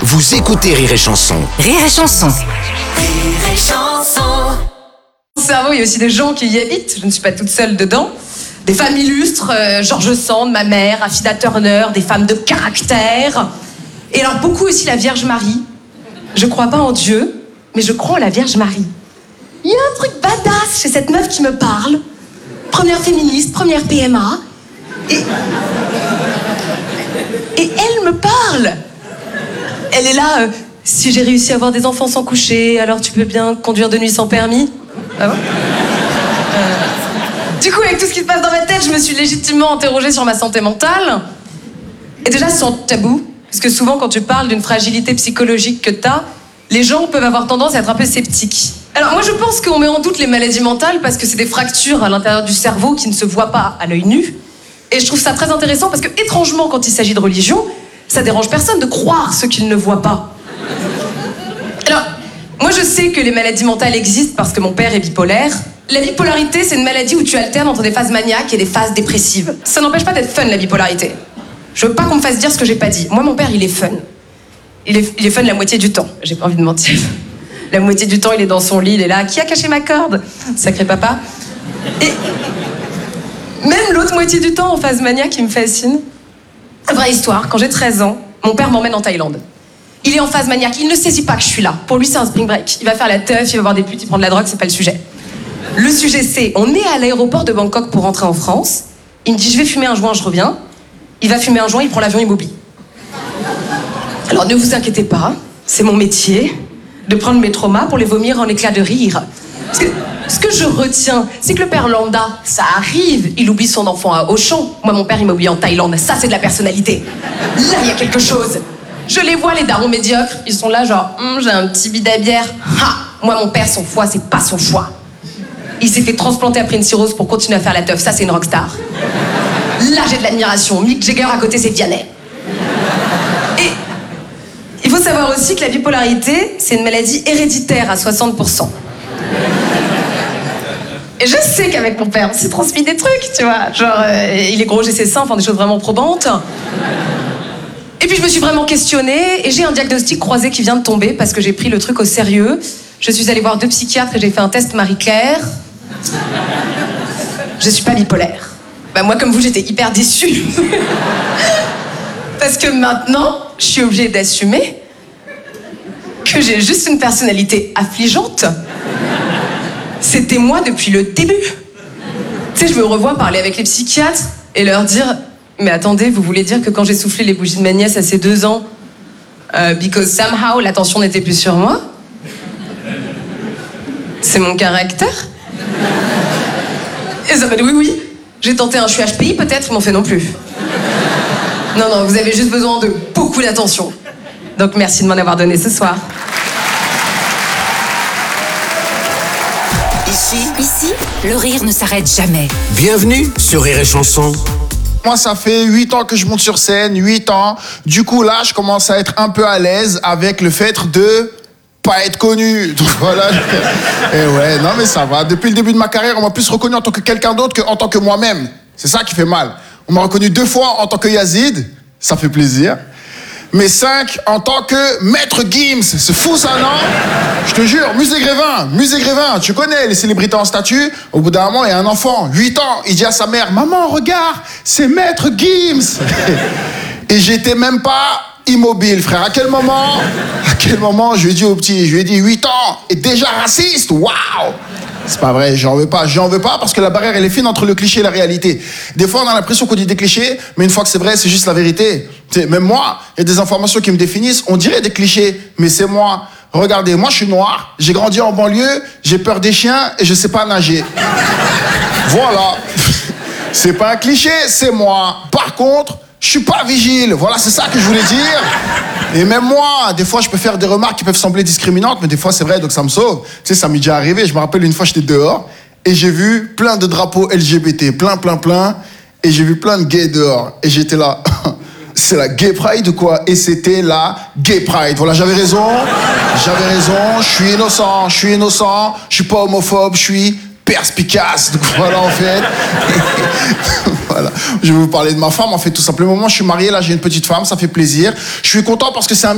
Vous écoutez Rire et Chanson. Rire et Chanson. Rire et Chanson. Dans mon cerveau, il y a aussi des gens qui y habitent, je ne suis pas toute seule dedans. Des femmes illustres, George Sand, ma mère, Affida Turner, des femmes de caractère. Et alors beaucoup aussi la Vierge Marie. Je crois pas en Dieu, mais je crois en la Vierge Marie. Il y a un truc badass chez cette meuf qui me parle. Première féministe, première PMA. Et elle me parle. Elle est là, si j'ai réussi à avoir des enfants sans coucher, alors tu peux bien conduire de nuit sans permis. Ah bon Du coup, avec tout ce qui se passe dans ma tête, je me suis légitimement interrogée sur ma santé mentale. Et déjà, sans tabou, parce que souvent, quand tu parles d'une fragilité psychologique que t'as, les gens peuvent avoir tendance à être un peu sceptiques. Alors moi, je pense qu'on met en doute les maladies mentales parce que c'est des fractures à l'intérieur du cerveau qui ne se voient pas à l'œil nu. Et je trouve ça très intéressant parce que, étrangement, quand il s'agit de religion, ça dérange personne de croire ce qu'ils ne voient pas. Alors, moi je sais que les maladies mentales existent parce que mon père est bipolaire. La bipolarité, c'est une maladie où tu alternes entre des phases maniaques et des phases dépressives. Ça n'empêche pas d'être fun, la bipolarité. Je veux pas qu'on me fasse dire ce que j'ai pas dit. Moi, mon père, il est fun. Il est fun la moitié du temps. J'ai pas envie de mentir. La moitié du temps, il est dans son lit, il est là. Qui a caché ma corde ? Sacré papa. Et même l'autre moitié du temps, en phase maniaque, il me fascine. Vraie histoire, quand j'ai 13 ans, mon père m'emmène en Thaïlande. Il est en phase maniaque, il ne saisit pas que je suis là. Pour lui, c'est un spring break. Il va faire la teuf, il va voir des putes, il prend de la drogue, c'est pas le sujet. Le sujet, c'est, on est à l'aéroport de Bangkok pour rentrer en France. Il me dit, je vais fumer un joint, je reviens. Il va fumer un joint, il prend l'avion, il m'oublie. Alors ne vous inquiétez pas, c'est mon métier de prendre mes traumas pour les vomir en éclats de rire. Parce que ce que je retiens, c'est que le père lambda, ça arrive, il oublie son enfant à Auchan. Moi, mon père, il m'a oublié en Thaïlande. Ça, c'est de la personnalité. Là, il y a quelque chose. Je les vois, les darons médiocres. Ils sont là, genre, j'ai un petit bid à bière. Ha! Moi, mon père, son foie, c'est pas son choix. Il s'est fait transplanter après une cirrhose pour continuer à faire la teuf. Ça, c'est une rockstar. Là, j'ai de l'admiration. Mick Jagger, à côté, c'est Vianney. Et il faut savoir aussi que la bipolarité, c'est une maladie héréditaire à 60%. Et je sais qu'avec mon père, on s'est transmis des trucs, tu vois. Genre, il est gros, j'ai ses seins, enfin des choses vraiment probantes. Et puis je me suis vraiment questionnée, et j'ai un diagnostic croisé qui vient de tomber, parce que j'ai pris le truc au sérieux. Je suis allée voir 2 psychiatres et j'ai fait un test Marie-Claire. Je suis pas bipolaire. Bah moi, comme vous, j'étais hyper déçue. Parce que maintenant, je suis obligée d'assumer que j'ai juste une personnalité affligeante. C'était moi depuis le début. Tu sais, je me revois parler avec les psychiatres et leur dire « Mais attendez, vous voulez dire que quand j'ai soufflé les bougies de ma nièce à ses 2 ans, because somehow l'attention n'était plus sur moi, c'est mon caractère ?» Et ça m'a dit « Oui, j'ai tenté un HPI peut-être, ils m'ont fait non plus. » Non, vous avez juste besoin de beaucoup d'attention. Donc merci de m'en avoir donné ce soir. Ici, le rire ne s'arrête jamais. Bienvenue sur Rire et Chanson. Moi, ça fait 8 ans que je monte sur scène, 8 ans. Du coup, là, je commence à être un peu à l'aise avec le fait de pas être connu. Donc voilà. Et ouais, non mais ça va. Depuis le début de ma carrière, on m'a plus reconnu en tant que quelqu'un d'autre qu'en tant que moi-même. C'est ça qui fait mal. On m'a reconnu 2 fois en tant que Yazid. Ça fait plaisir. Mais 5 en tant que Maître Gims. C'est fou ça, non? Je te jure, Musée Grévin, tu connais les célébrités en statue. Au bout d'un moment, il y a un enfant, 8 ans, il dit à sa mère, maman, regarde, c'est Maître Gims. Et j'étais même pas immobile, frère. À quel moment, je lui ai dit au petit, 8 ans, et déjà raciste, waouh! C'est pas vrai, j'en veux pas parce que la barrière elle est fine entre le cliché et la réalité. Des fois on a l'impression qu'on dit des clichés, mais une fois que c'est vrai, c'est juste la vérité. T'sais, même moi, il y a des informations qui me définissent, on dirait des clichés, mais c'est moi. Regardez, moi je suis noir, j'ai grandi en banlieue, j'ai peur des chiens et je sais pas nager. Voilà. C'est pas un cliché, c'est moi. Par contre, je suis pas vigile. Voilà, c'est ça que je voulais dire. Et même moi, des fois, je peux faire des remarques qui peuvent sembler discriminantes, mais des fois, c'est vrai, donc ça me sauve. Tu sais, ça m'est déjà arrivé. Je me rappelle une fois, j'étais dehors et j'ai vu plein de drapeaux LGBT, plein. Et j'ai vu plein de gays dehors. Et j'étais là, c'est la gay pride ou quoi? Et c'était la gay pride. Voilà, j'avais raison. Je suis innocent. Je suis pas homophobe, je suis perspicace. Donc voilà, en fait. Voilà. Je vais vous parler de ma femme. En fait, tout simplement, moi, je suis marié. Là, j'ai une petite femme. Ça fait plaisir. Je suis content parce que c'est un